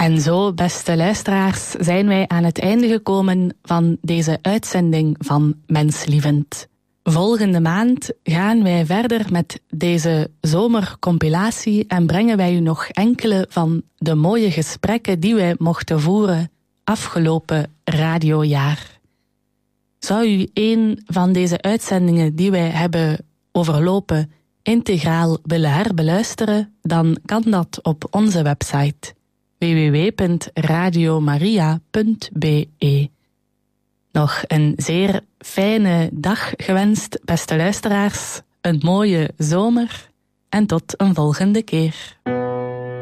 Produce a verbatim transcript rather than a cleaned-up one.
En zo, beste luisteraars, zijn wij aan het einde gekomen van deze uitzending van Menslievend. Volgende maand gaan wij verder met deze zomercompilatie en brengen wij u nog enkele van de mooie gesprekken die wij mochten voeren afgelopen radiojaar. Zou u een van deze uitzendingen die wij hebben overlopen integraal willen herbeluisteren, dan kan dat op onze website w w w punt radio maria punt b e. Nog een zeer fijne dag gewenst, beste luisteraars, een mooie zomer en tot een volgende keer.